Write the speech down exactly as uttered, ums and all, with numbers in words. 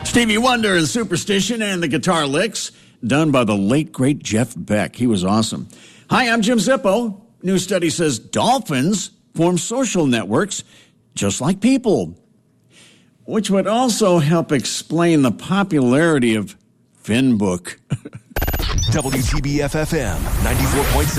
Stevie Wonder and Superstition and the guitar licks done by the late, great Jeff Beck. He was awesome. Hi, I'm Jim Zippo. New study says dolphins form social networks just like people, which would also help explain the popularity of Finbook. W T B F F M ninety-four point seven.